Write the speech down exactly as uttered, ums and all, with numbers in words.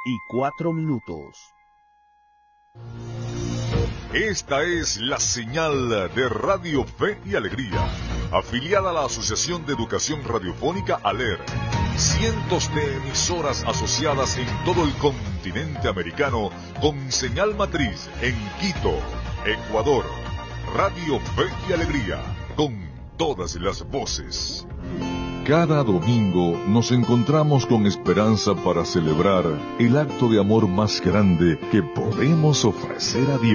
y cuatro minutos. Esta es la señal de Radio Fe y Alegría, afiliada a la Asociación de Educación Radiofónica ALER. Cientos de emisoras asociadas en todo el continente americano con señal matriz en Quito, Ecuador. Radio Fe y Alegría, con todas las voces. Cada domingo nos encontramos con esperanza para celebrar el acto de amor más grande que podemos ofrecer a Dios.